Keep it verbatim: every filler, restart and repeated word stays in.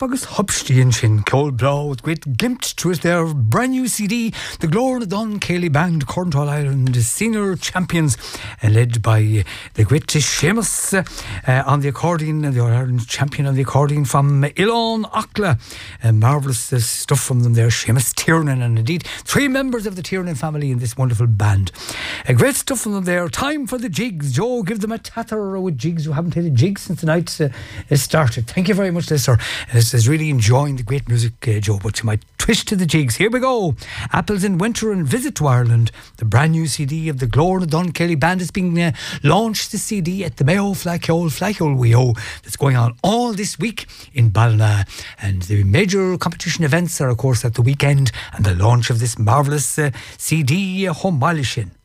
agus hopstíon sin Cold Blow with great glimpse to it, their brand new C D, the Glór na Dún Céilí Band, Cornwall Island senior champions, uh, led by uh, the great Seamus uh, on the accordion, the Ireland champion on the accordion from Ilan Akla. Uh, marvellous uh, stuff from them there, Seamus Tiernan, and indeed three members of the Tiernan family in this wonderful band. Uh, great stuff from them there. Time for the jigs. Joe, give them a tatter with jigs. We haven't played a jig since the night uh, started. Thank you very much, Lister. This is really enjoying the great music, uh, Joe, but you might twist to the jigs. Here we go. Apples in Winter and Visit to Ireland. The brand new C D of the Glór na Dún Céilí Band is being uh, launched, the C D, at the Mayo Flaceol Flaceol Weo. That's going on all this week in Ballina. And the major competition events are, of course, at the weekend, and the launch of this marvellous uh, C D, uh, Homáilishin.